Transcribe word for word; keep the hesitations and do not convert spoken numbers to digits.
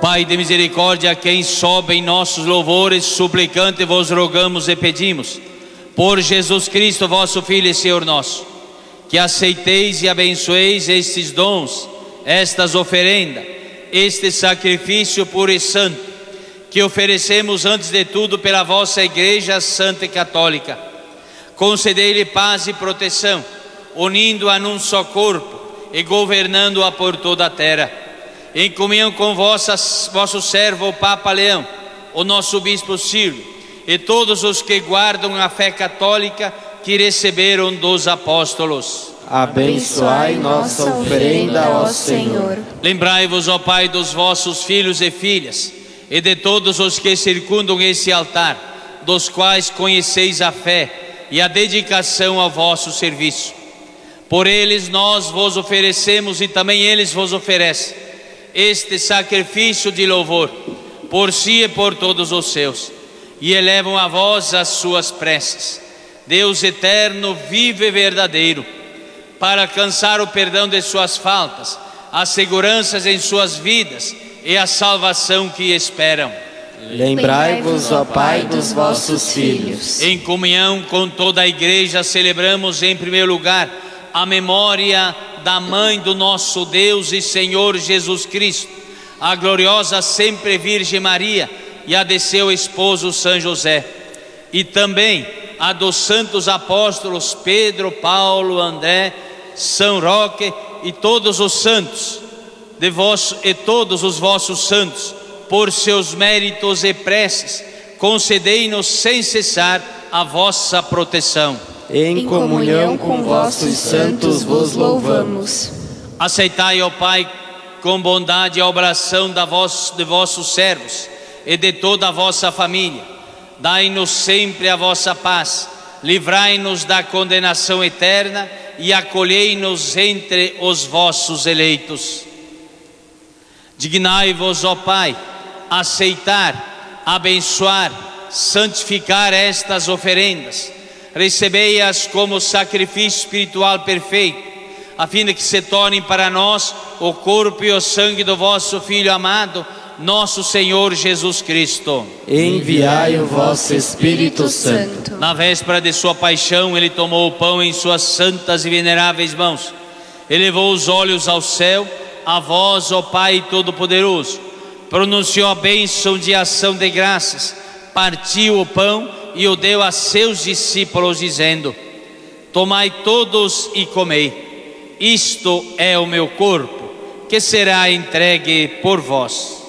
Pai de misericórdia, a quem sobem nossos louvores, suplicante vos rogamos e pedimos, por Jesus Cristo, vosso Filho e Senhor nosso, que aceiteis e abençoeis estes dons, estas oferendas, este sacrifício puro e santo, que oferecemos antes de tudo pela vossa Igreja Santa e Católica. Concedei-lhe paz e proteção, unindo-a num só corpo e governando-a por toda a terra. Em comunhão com vossa, vosso servo, o Papa Leão, o nosso Bispo Ciro, e todos os que guardam a fé católica que receberam dos apóstolos. Abençoai nossa oferenda, ó Senhor. Lembrai-vos, ó Pai, dos vossos filhos e filhas, e de todos os que circundam esse altar, dos quais conheceis a fé e a dedicação ao vosso serviço. Por eles nós vos oferecemos, e também eles vos oferecem, este sacrifício de louvor, por si e por todos os seus, e elevam a vós as suas preces. Deus eterno, vivo e verdadeiro, para alcançar o perdão de suas faltas, as seguranças em suas vidas e a salvação que esperam. Lembrai-vos, ó Pai, dos vossos filhos. Em comunhão com toda a Igreja, celebramos em primeiro lugar a memória da Mãe do nosso Deus e Senhor Jesus Cristo, a gloriosa sempre Virgem Maria e a de seu esposo São José, e também a dos santos apóstolos Pedro, Paulo, André, São Roque e todos os santos de vós e todos os vossos santos, por seus méritos e preces, concedei-nos sem cessar a vossa proteção. Em comunhão com vossos santos vos louvamos. Aceitai, ó Pai, com bondade a oração da vos, de vossos servos e de toda a vossa família. Dai-nos sempre a vossa paz, livrai-nos da condenação eterna e acolhei-nos entre os vossos eleitos. Dignai-vos, ó Pai, aceitar, abençoar, santificar estas oferendas. Recebei-as como sacrifício espiritual perfeito, a fim de que se tornem para nós o corpo e o sangue do vosso Filho amado, nosso Senhor Jesus Cristo. Enviai o vosso Espírito Santo. Na véspera de sua paixão, ele tomou o pão em suas santas e veneráveis mãos, elevou os olhos ao céu, a vós, ó Pai Todo-Poderoso, pronunciou a bênção de ação de graças, partiu o pão e o deu a seus discípulos, dizendo: tomai todos e comei, isto é o meu corpo, que será entregue por vós.